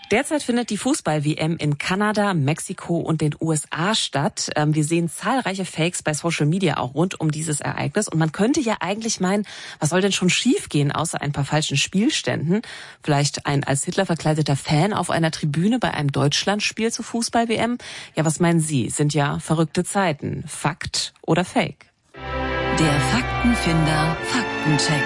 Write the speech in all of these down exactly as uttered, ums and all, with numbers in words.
Derzeit findet die Fußball-W M in Kanada, Mexiko und den U S A statt. Wir sehen zahlreiche Fakes bei Social Media auch rund um dieses Ereignis. Und man könnte ja eigentlich meinen, was soll denn schon schiefgehen, außer ein paar falschen Spielständen? Vielleicht ein als Hitler verkleideter Fan auf einer Tribüne bei einem Deutschlandspiel zur Fußball-W M? Ja, was meinen Sie? Sind ja verrückte Zeiten. Fakt oder Fake? Der Faktenfinder Faktencheck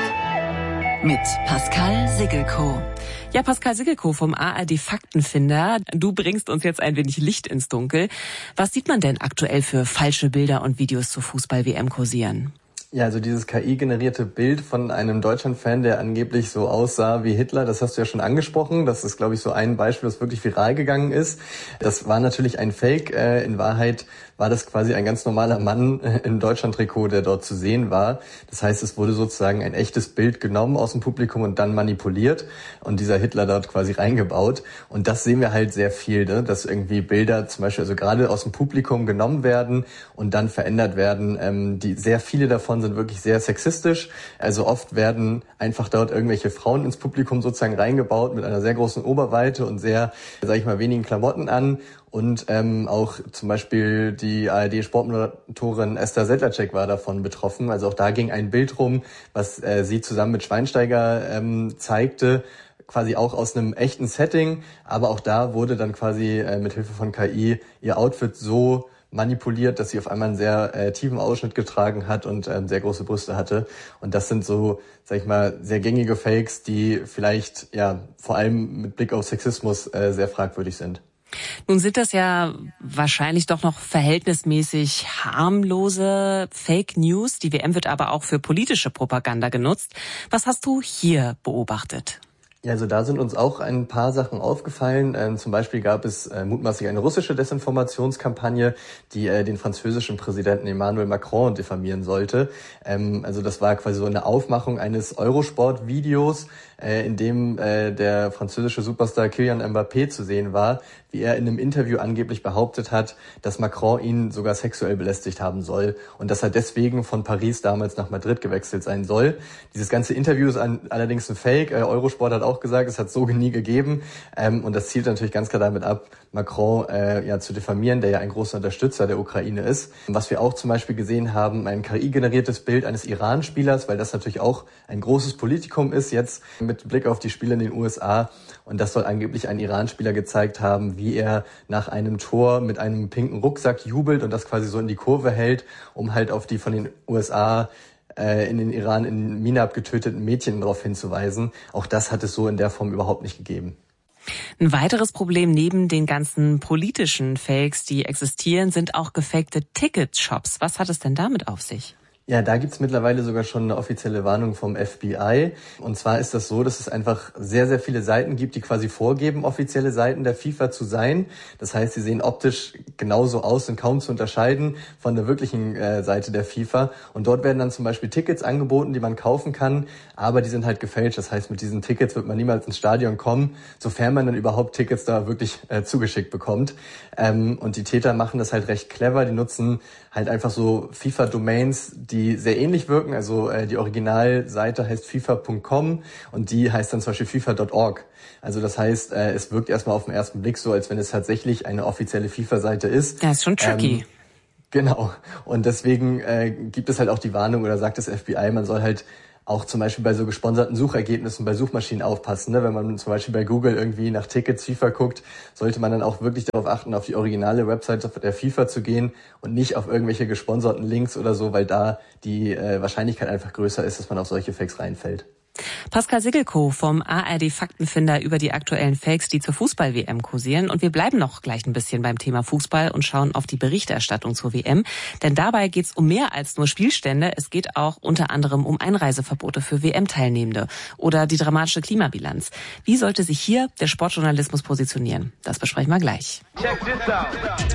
mit Pascal Siggelkow. Ja, Pascal Siggelkow vom A R D Faktenfinder. Du bringst uns jetzt ein wenig Licht ins Dunkel. Was sieht man denn aktuell für falsche Bilder und Videos zur Fußball-W M kursieren? Ja, also dieses K I-generierte Bild von einem Deutschland-Fan, der angeblich so aussah wie Hitler, das hast du ja schon angesprochen. Das ist, glaube ich, so ein Beispiel, das wirklich viral gegangen ist. Das war natürlich ein Fake. In Wahrheit war das quasi ein ganz normaler Mann im Deutschland-Trikot, der dort zu sehen war. Das heißt, es wurde sozusagen ein echtes Bild genommen aus dem Publikum und dann manipuliert und dieser Hitler dort quasi reingebaut. Und das sehen wir halt sehr viel, ne? Dass irgendwie Bilder zum Beispiel also gerade aus dem Publikum genommen werden und dann verändert werden. Ähm, die sehr viele davon sind wirklich sehr sexistisch. Also oft werden einfach dort irgendwelche Frauen ins Publikum sozusagen reingebaut mit einer sehr großen Oberweite und sehr, sage ich mal, wenigen Klamotten an. Und ähm, auch zum Beispiel die A R D-Sportmoderatorin Esther Sedlacek war davon betroffen. Also auch da ging ein Bild rum, was äh, sie zusammen mit Schweinsteiger ähm, zeigte, quasi auch aus einem echten Setting. Aber auch da wurde dann quasi äh, mit Hilfe von K I ihr Outfit so manipuliert, dass sie auf einmal einen sehr äh, tiefen Ausschnitt getragen hat und ähm, sehr große Brüste hatte. Und das sind so, sag ich mal, sehr gängige Fakes, die vielleicht ja vor allem mit Blick auf Sexismus äh, sehr fragwürdig sind. Nun sind das ja wahrscheinlich doch noch verhältnismäßig harmlose Fake News. Die W M wird aber auch für politische Propaganda genutzt. Was hast du hier beobachtet? Ja, also da sind uns auch ein paar Sachen aufgefallen. Ähm, zum Beispiel gab es äh, mutmaßlich eine russische Desinformationskampagne, die äh, den französischen Präsidenten Emmanuel Macron diffamieren sollte. Ähm, also das war quasi so eine Aufmachung eines Eurosport-Videos, äh, in dem äh, der französische Superstar Kylian Mbappé zu sehen war, wie er in einem Interview angeblich behauptet hat, dass Macron ihn sogar sexuell belästigt haben soll und dass er deswegen von Paris damals nach Madrid gewechselt sein soll. Dieses ganze Interview ist ein, allerdings ein Fake. Äh, Eurosport hat auch gesagt, es hat so nie gegeben. Ähm, und das zielt natürlich ganz klar damit ab, Macron äh, ja zu diffamieren, der ja ein großer Unterstützer der Ukraine ist. Was wir auch zum Beispiel gesehen haben, ein K I-generiertes Bild eines Iran-Spielers, weil das natürlich auch ein großes Politikum ist, jetzt mit Blick auf die Spiele in den U S A. Und das soll angeblich ein Iran-Spieler gezeigt haben, wie er nach einem Tor mit einem pinken Rucksack jubelt und das quasi so in die Kurve hält, um halt auf die von den U S A äh, in den Iran in Minab getöteten Mädchen darauf hinzuweisen. Auch das hat es so in der Form überhaupt nicht gegeben. Ein weiteres Problem neben den ganzen politischen Fakes, die existieren, sind auch gefakte Ticketshops. Was hat es denn damit auf sich? Ja, da gibt's mittlerweile sogar schon eine offizielle Warnung vom F B I. Und zwar ist das so, dass es einfach sehr, sehr viele Seiten gibt, die quasi vorgeben, offizielle Seiten der FIFA zu sein. Das heißt, sie sehen optisch genauso aus und kaum zu unterscheiden von der wirklichen äh, Seite der FIFA. Und dort werden dann zum Beispiel Tickets angeboten, die man kaufen kann, aber die sind halt gefälscht. Das heißt, mit diesen Tickets wird man niemals ins Stadion kommen, sofern man dann überhaupt Tickets da wirklich äh, zugeschickt bekommt. Ähm, und die Täter machen das halt recht clever. Die nutzen halt einfach so FIFA-Domains, die sehr ähnlich wirken. Also äh, die Originalseite heißt FIFA Punkt com und die heißt dann zum Beispiel FIFA Punkt org. Also das heißt, äh, es wirkt erstmal auf den ersten Blick so, als wenn es tatsächlich eine offizielle FIFA-Seite ist. Das ist schon tricky. Ähm, genau. Und deswegen äh, gibt es halt auch die Warnung oder sagt das F B I, man soll halt auch zum Beispiel bei so gesponserten Suchergebnissen bei Suchmaschinen aufpassen. Ne? Wenn man zum Beispiel bei Google irgendwie nach Tickets FIFA guckt, sollte man dann auch wirklich darauf achten, auf die originale Website der FIFA zu gehen und nicht auf irgendwelche gesponserten Links oder so, weil da die äh, Wahrscheinlichkeit einfach größer ist, dass man auf solche Fakes reinfällt. Pascal Siggelkow vom A R D Faktenfinder über die aktuellen Fakes, die zur Fußball-W M kursieren. Und wir bleiben noch gleich ein bisschen beim Thema Fußball und schauen auf die Berichterstattung zur W M. Denn dabei geht es um mehr als nur Spielstände. Es geht auch unter anderem um Einreiseverbote für W M-Teilnehmende oder die dramatische Klimabilanz. Wie sollte sich hier der Sportjournalismus positionieren? Das besprechen wir gleich.